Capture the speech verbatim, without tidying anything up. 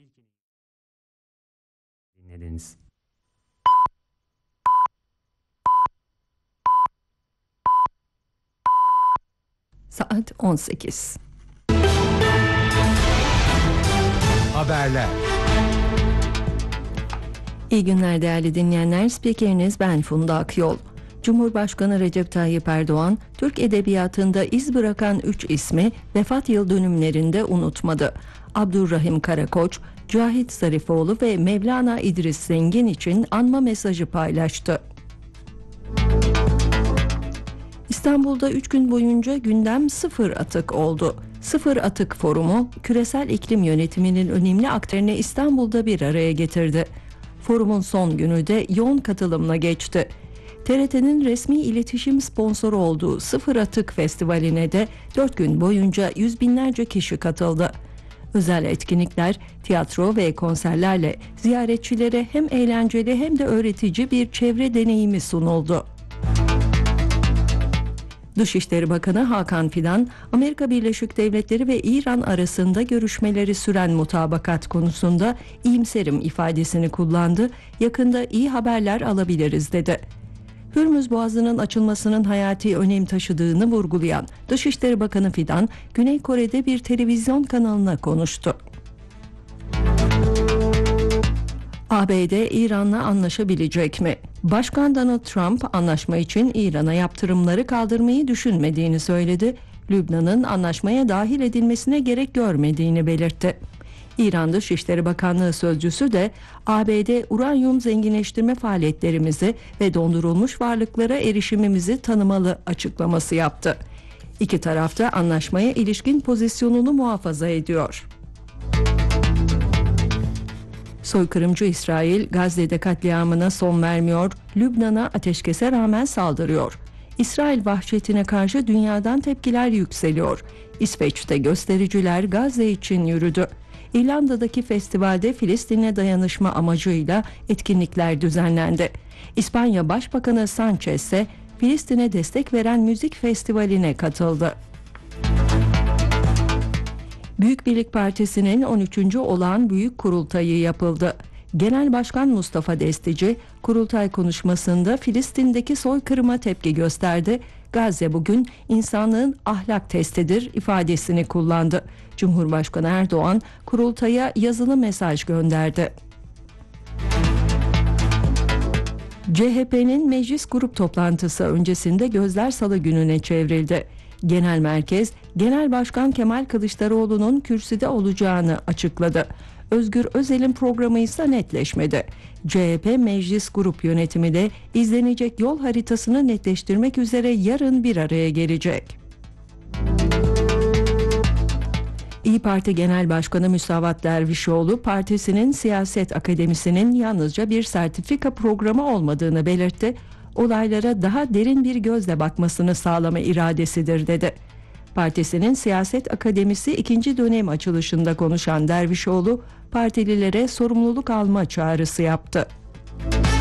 ilkini dinlediniz. Saat on sekiz. Haberler. İyi günler değerli dinleyenler. Spikeriniz ben Funda Akyol. Cumhurbaşkanı Recep Tayyip Erdoğan, Türk edebiyatında iz bırakan üç ismi vefat yıl dönümlerinde unutmadı. Abdurrahim Karakoç, Cahit Zarifoğlu ve Mevlana İdris Zengin için anma mesajı paylaştı. İstanbul'da üç gün boyunca gündem sıfır atık oldu. Sıfır Atık Forumu, küresel iklim yönetiminin önemli aktörünü İstanbul'da bir araya getirdi. Forumun son günü de yoğun katılımla geçti. T R T'nin resmi iletişim sponsoru olduğu Sıfır Atık Festivali'ne de dört gün boyunca yüz binlerce kişi katıldı. Özel etkinlikler, tiyatro ve konserlerle ziyaretçilere hem eğlenceli hem de öğretici bir çevre deneyimi sunuldu. Dışişleri Bakanı Hakan Fidan, Amerika Birleşik Devletleri ve İran arasında görüşmeleri süren mutabakat konusunda iyimserim ifadesini kullandı, yakında iyi haberler alabiliriz dedi. Hürmüz Boğazı'nın açılmasının hayati önem taşıdığını vurgulayan Dışişleri Bakanı Fidan, Güney Kore'de bir televizyon kanalına konuştu. A B D İran'la anlaşabilecek mi? Başkan Donald Trump anlaşma için İran'a yaptırımları kaldırmayı düşünmediğini söyledi. Lübnan'ın anlaşmaya dahil edilmesine gerek görmediğini belirtti. İran Dışişleri Bakanlığı sözcüsü de A B D uranyum zenginleştirme faaliyetlerimizi ve dondurulmuş varlıklara erişimimizi tanımalı açıklaması yaptı. İki taraf da anlaşmaya ilişkin pozisyonunu muhafaza ediyor. Soykırımcı İsrail, Gazze'de katliamına son vermiyor, Lübnan'a ateşkese rağmen saldırıyor. İsrail vahşetine karşı dünyadan tepkiler yükseliyor. İsveç'te göstericiler Gazze için yürüdü. İrlanda'daki festivalde Filistin'e dayanışma amacıyla etkinlikler düzenlendi. İspanya Başbakanı Sanchez ise Filistin'e destek veren müzik festivaline katıldı. Büyük Birlik Partisi'nin on üçüncü olağan büyük kurultayı yapıldı. Genel Başkan Mustafa Destici, kurultay konuşmasında Filistin'deki soykırıma tepki gösterdi. Gazze bugün insanlığın ahlak testidir ifadesini kullandı. Cumhurbaşkanı Erdoğan, kurultaya yazılı mesaj gönderdi. C H P'nin meclis grup toplantısı öncesinde gözler salı gününe çevrildi. Genel merkez, Genel Başkan Kemal Kılıçdaroğlu'nun kürsüde olacağını açıkladı. Özgür Özel'in programı ise netleşmedi. C H P Meclis Grup Yönetimi de izlenecek yol haritasını netleştirmek üzere yarın bir araya gelecek. İYİ Parti Genel Başkanı Müsavat Dervişoğlu, partisinin siyaset akademisinin yalnızca bir sertifika programı olmadığını belirtti. Olaylara daha derin bir gözle bakmasını sağlama iradesidir dedi. Partisinin siyaset akademisi ikinci dönem açılışında konuşan Dervişoğlu, partililere sorumluluk alma çağrısı yaptı.